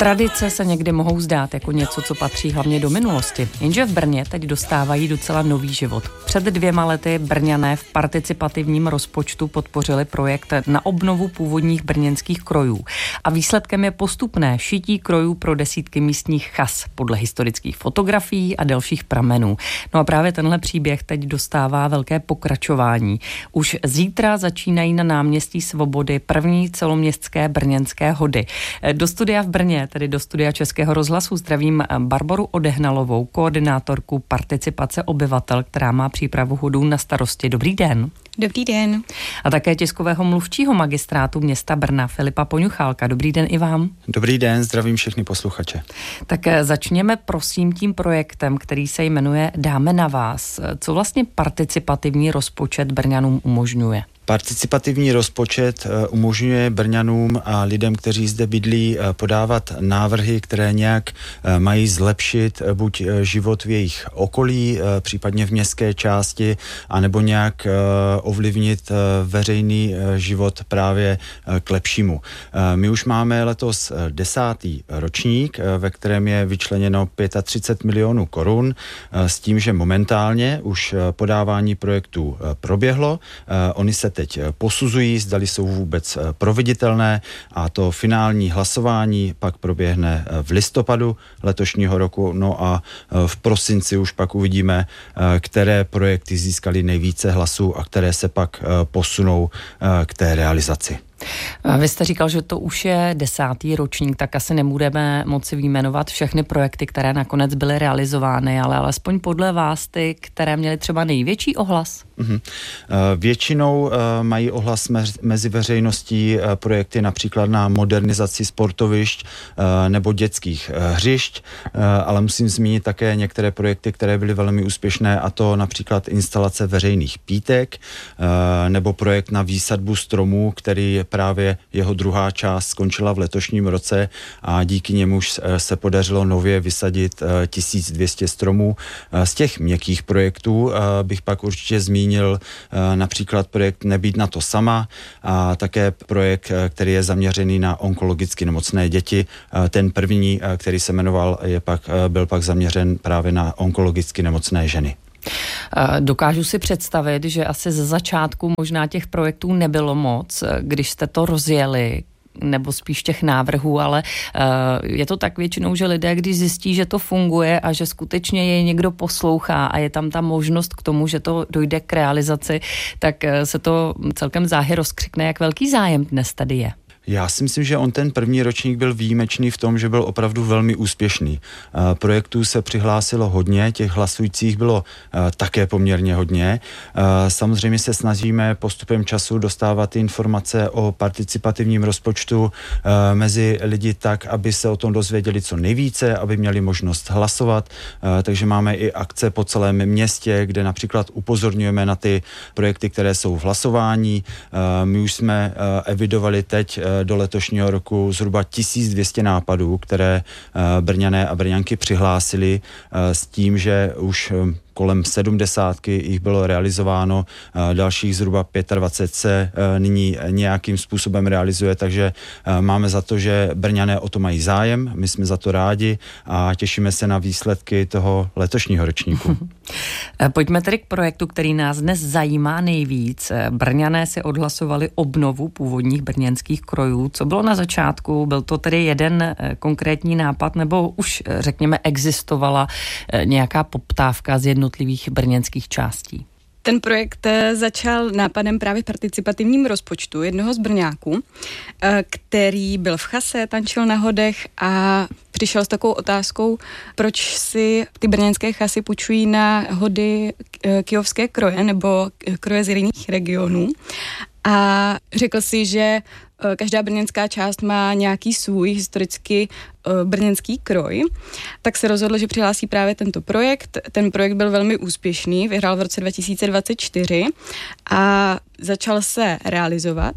Tradice se někdy mohou zdát jako něco, co patří hlavně do minulosti, jenže v Brně teď dostávají docela nový život. Před 2 lety Brňané v participativním rozpočtu podpořili projekt na obnovu původních brněnských krojů a výsledkem je postupné šití krojů pro desítky místních chas podle historických fotografií a dalších pramenů. No a právě tenhle příběh teď dostává velké pokračování. Už zítra začínají na náměstí Svobody první celoměstské brněnské hody. Do studia v Brně, tedy do studia Českého rozhlasu, zdravím Barboru Odehnalovou, koordinátorku participace obyvatel, která má přípravu hodů na starosti. Dobrý den. Dobrý den. A také tiskového mluvčího magistrátu města Brna Filipa Poňuchálka. Dobrý den i vám. Dobrý den, zdravím všechny posluchače. Tak začněme prosím tím projektem, který se jmenuje Dáme na vás. Co vlastně participativní rozpočet Brňanům umožňuje? Participativní rozpočet umožňuje Brňanům a lidem, kteří zde bydlí, podávat návrhy, které nějak mají zlepšit buď život v jejich okolí, případně v městské části, anebo nějak ovlivnit veřejný život právě k lepšímu. My už máme letos 10. ročník, ve kterém je vyčleněno 35 milionů korun, s tím, že momentálně už podávání projektů proběhlo. Oni se teď posuzují, zdali jsou vůbec proveditelné a to finální hlasování pak proběhne v listopadu letošního roku, no a v prosinci už pak uvidíme, které projekty získaly nejvíce hlasů a které se pak posunou k té realizaci. Vy jste říkal, že to už je 10. ročník, tak asi nebudeme moci vyjmenovat všechny projekty, které nakonec byly realizovány, ale alespoň podle vás ty, které měly třeba největší ohlas? Většinou mají ohlas mezi veřejností projekty například na modernizaci sportovišť nebo dětských hřišť, ale musím zmínit také některé projekty, které byly velmi úspěšné, a to například instalace veřejných pítek nebo projekt na výsadbu stromů, který právě jeho druhá část skončila v letošním roce a díky němuž se podařilo nově vysadit 1200 stromů. Z těch měkkých projektů bych pak určitě zmínil například projekt Nebýt na to sama a také projekt, který je zaměřený na onkologicky nemocné děti. Ten první, který se jmenoval, byl pak zaměřen právě na onkologicky nemocné ženy. Dokážu si představit, že asi ze začátku možná těch projektů nebylo moc, když jste to rozjeli, nebo spíš těch návrhů, ale je to tak většinou, že lidé, když zjistí, že to funguje a že skutečně je někdo poslouchá a je tam ta možnost k tomu, že to dojde k realizaci, tak se to celkem záhy rozkřikne, jak velký zájem dnes tady je. Já si myslím, že ten první ročník byl výjimečný v tom, že byl opravdu velmi úspěšný. Projektů se přihlásilo hodně, těch hlasujících bylo také poměrně hodně. Samozřejmě se snažíme postupem času dostávat informace o participativním rozpočtu mezi lidi tak, aby se o tom dozvěděli co nejvíce, aby měli možnost hlasovat. Takže máme i akce po celém městě, kde například upozorňujeme na ty projekty, které jsou v hlasování. My už jsme evidovali teď do letošního roku zhruba 1200 nápadů, které Brňané a Brňanky přihlásili s tím, že už kolem 70 jich bylo realizováno, dalších zhruba 25 se nyní nějakým způsobem realizuje, takže máme za to, že Brňané o to mají zájem, my jsme za to rádi a těšíme se na výsledky toho letošního ročníku. Pojďme tedy k projektu, který nás dnes zajímá nejvíc. Brňané si odhlasovali obnovu původních brněnských krojů. Co bylo na začátku? Byl to tedy jeden konkrétní nápad, nebo už, řekněme, existovala nějaká poptávka z jednotlivých brněnských částí? Ten projekt začal nápadem právě participativním rozpočtu jednoho z Brňáků, který byl v chase, tančil na hodech a přišel s takovou otázkou, proč si ty brněnské chasy půjčují na hody kyjovské kroje nebo kroje z jiných regionů. A řekl si, že každá brněnská část má nějaký svůj historicky brněnský kroj, tak se rozhodl, že přihlásí právě tento projekt. Ten projekt byl velmi úspěšný, vyhrál v roce 2024 a začal se realizovat.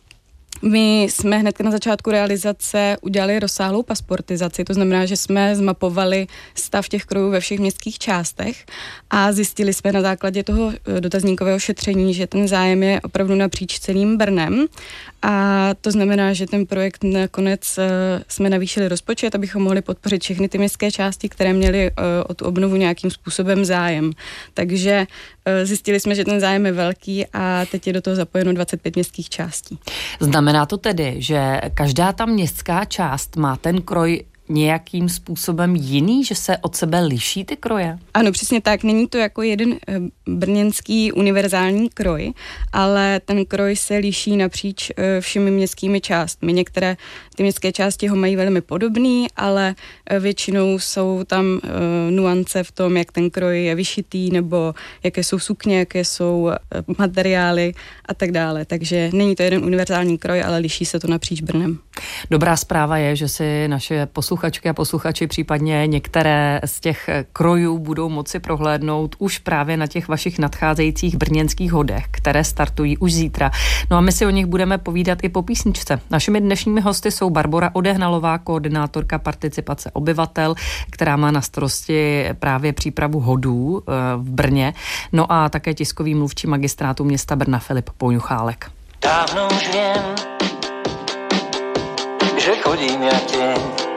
My jsme hned na začátku realizace udělali rozsáhlou pasportizaci, to znamená, že jsme zmapovali stav těch krojů ve všech městských částech a zjistili jsme na základě toho dotazníkového šetření, že ten zájem je opravdu napříč celým Brnem A to znamená, že ten projekt nakonec jsme navýšili rozpočet, abychom mohli podpořit všechny ty městské části, které měly o tu obnovu nějakým způsobem zájem. Takže zjistili jsme, že ten zájem je velký a teď je do toho zapojeno 25 městských částí. Znamená to tedy, že každá ta městská část má ten kroj nějakým způsobem jiný, že se od sebe liší ty kroje? Ano, přesně tak. Není to jako jeden brněnský univerzální kroj, ale ten kroj se liší napříč všemi městskými částmi. Některé ty městské části ho mají velmi podobný, ale většinou jsou tam nuance v tom, jak ten kroj je vyšitý, nebo jaké jsou sukně, jaké jsou materiály a tak dále. Takže není to jeden univerzální kroj, ale liší se to napříč Brnem. Dobrá zpráva je, že si naše posluchačky a posluchači případně některé z těch krojů budou moci prohlédnout už právě na těch vašich nadcházejících brněnských hodech, které startují už zítra. No a my si o nich budeme povídat i po písničce. Našimi dnešními hosty jsou Barbora Odehnalová, koordinátorka participace obyvatel, která má na starosti právě přípravu hodů v Brně, no a také tiskový mluvčí magistrátu města Brna Filip Poňuchálek. Dávno už vím, že chodím jak tě.